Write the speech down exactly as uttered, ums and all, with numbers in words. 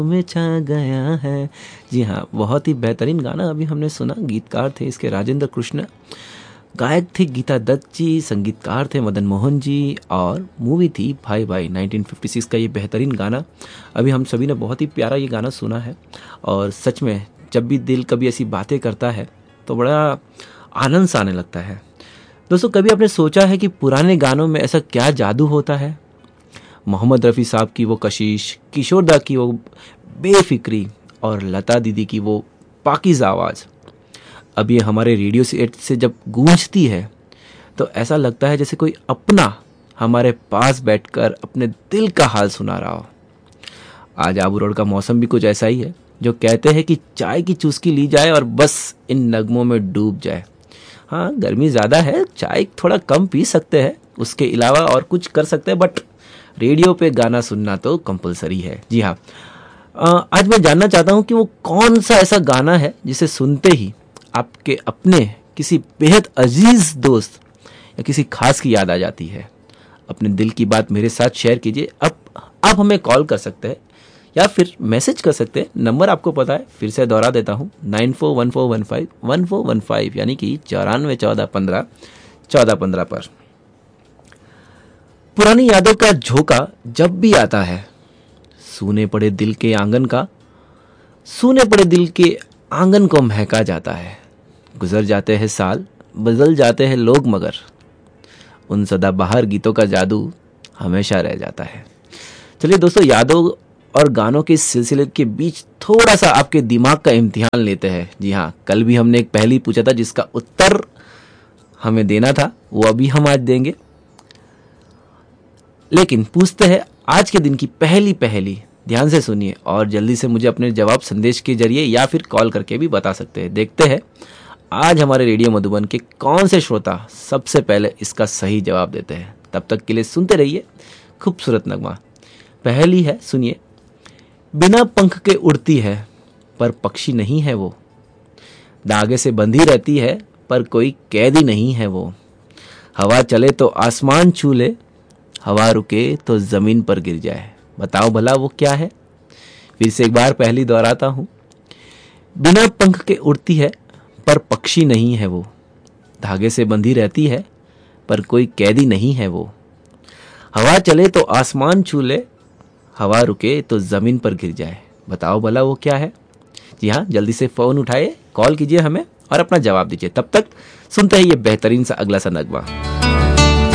में छा गया है। जी हाँ, बहुत ही बेहतरीन गाना अभी हमने सुना। गीतकार थे इसके राजेंद्र कृष्ण, गायक थे गीता दत्त जी, संगीतकार थे मदन मोहन जी, और मूवी थी भाई भाई नाइनटीन फिफ्टी सिक्स का ये बेहतरीन गाना। अभी हम सभी ने बहुत ही प्यारा ये गाना सुना है, और सच में जब भी दिल कभी ऐसी बातें करता है तो बड़ा आनंद सा आने लगता है। दोस्तों, कभी आपने सोचा है कि पुराने गानों में ऐसा क्या जादू होता है? मोहम्मद रफ़ी साहब की वो कशिश, किशोर दा की वो बेफिक्री, और लता दीदी की वो पाकीज़ आवाज़ अब ये हमारे रेडियो सेट से जब गूंजती है तो ऐसा लगता है जैसे कोई अपना हमारे पास बैठकर अपने दिल का हाल सुना रहा हो। आज आबू रोड का मौसम भी कुछ ऐसा ही है, जो कहते हैं कि चाय की चुस्की ली जाए और बस इन नगमों में डूब जाए। हाँ, गर्मी ज़्यादा है, चाय थोड़ा कम पी सकते हैं, उसके अलावा और कुछ कर सकते हैं, बट रेडियो पे गाना सुनना तो कंपलसरी है। जी हाँ, आज मैं जानना चाहता हूँ कि वो कौन सा ऐसा गाना है जिसे सुनते ही आपके अपने किसी बेहद अजीज दोस्त या किसी खास की याद आ जाती है। अपने दिल की बात मेरे साथ शेयर कीजिए। अब आप हमें कॉल कर सकते हैं या फिर मैसेज कर सकते हैं। नंबर आपको पता है, फिर से दोहरा देता हूँ, nine four one four one five one four one five, यानी कि चौरानवे चौदह पंद्रह चौदह पंद्रह पर। पुरानी यादों का झोंका जब भी आता है, सूने पड़े दिल के आंगन का सूने पड़े दिल के आंगन को महका जाता है। गुजर जाते हैं साल, बदल जाते हैं लोग, मगर उन सदाबहार गीतों का जादू हमेशा रह जाता है। चलिए दोस्तों, यादों और गानों के सिलसिले के बीच थोड़ा सा आपके दिमाग का इम्तिहान लेते हैं। जी हाँ, कल भी हमने एक पहेली पूछा था जिसका उत्तर हमें देना था, वो अभी हम आज देंगे। लेकिन पूछते हैं आज के दिन की पहली पहेली। ध्यान से सुनिए और जल्दी से मुझे अपने जवाब संदेश के जरिए या फिर कॉल करके भी बता सकते हैं। देखते हैं आज हमारे रेडियो मधुबन के कौन से श्रोता सबसे पहले इसका सही जवाब देते हैं। तब तक के लिए सुनते रहिए खूबसूरत नगमा। पहेली है, सुनिए। बिना पंख के उड़ती है पर पक्षी नहीं है वो, धागे से बंधी रहती है पर कोई कैदी नहीं है वो, हवा चले तो आसमान छू ले, हवा रुके तो जमीन पर गिर जाए। बताओ भला वो क्या है? फिर से एक बार पहली दोहराता हूं। बिना पंख के उड़ती है पर पक्षी नहीं है वो, धागे से बंधी रहती है पर कोई कैदी नहीं है वो, हवा चले तो आसमान छू ले, हवा रुके तो जमीन पर गिर जाए। बताओ भला वो क्या है? जी हाँ, जल्दी से फोन उठाए, कॉल कीजिए हमें और अपना जवाब दीजिए। तब तक सुनते हैं ये बेहतरीन सा अगला सा नगमा।